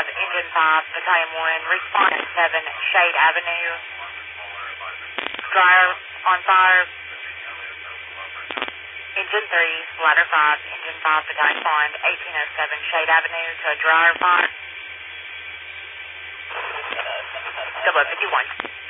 Engine 5, Battalion 1, respond at 7 Shade Avenue. Dryer on fire. Engine 3, Ladder 5, Engine 5, Battalion 1, 1807 Shade Avenue to a dryer fire. 0051.